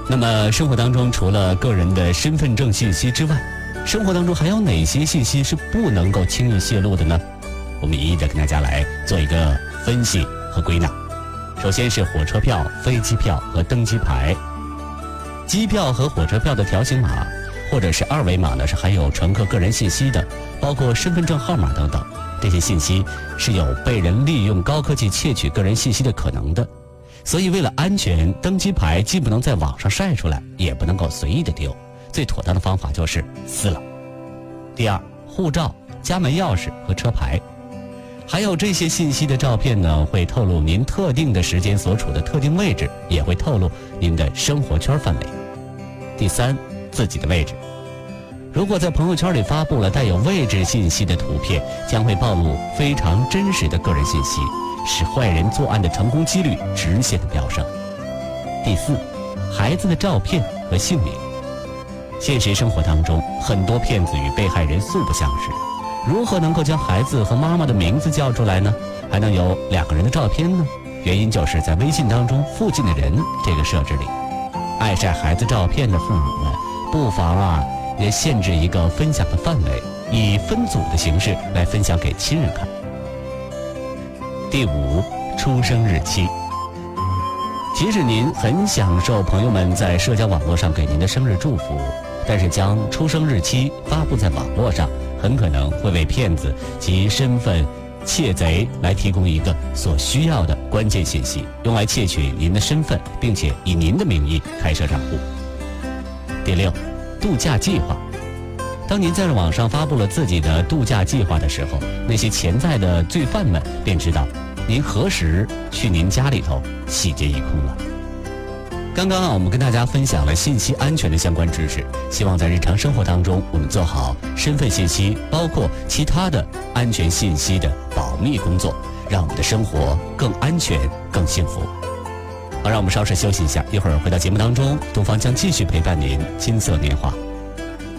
那么生活当中除了个人的身份证信息之外，生活当中还有哪些信息是不能够轻易泄露的呢？我们一一的跟大家来做一个分析和归纳。首先是火车票、飞机票和登机牌。机票和火车票的条形码或者是二维码呢，是含有乘客个人信息的，包括身份证号码等等。这些信息是有被人利用高科技窃取个人信息的可能的。所以为了安全，登机牌既不能在网上晒出来，也不能够随意的丢，最妥当的方法就是撕了。第二，护照、家门钥匙和车牌。还有这些信息的照片呢，会透露您特定的时间所处的特定位置，也会透露您的生活圈范围。第三，自己的位置。如果在朋友圈里发布了带有位置信息的图片，将会暴露非常真实的个人信息，使坏人作案的成功几率直线的飙升。第四，孩子的照片和姓名。现实生活当中，很多骗子与被害人素不相识，如何能够将孩子和妈妈的名字叫出来呢？还能有两个人的照片呢？原因就是在微信当中附近的人这个设置里，爱晒孩子照片的父母们不妨也限制一个分享的范围，以分组的形式来分享给亲人看。第五，出生日期。即使您很享受朋友们在社交网络上给您的生日祝福，但是将出生日期发布在网络上，很可能会为骗子及身份窃贼来提供一个所需要的关键信息，用来窃取您的身份，并且以您的名义开设账户。第六，度假计划。当您在网上发布了自己的度假计划的时候，那些潜在的罪犯们便知道您何时去您家里头洗劫一空了。刚刚我们跟大家分享了信息安全的相关知识，希望在日常生活当中我们做好身份信息包括其他的安全信息的保密工作，让我们的生活更安全更幸福。好，让我们稍事休息一下，一会儿回到节目当中，东方将继续陪伴您金色年华。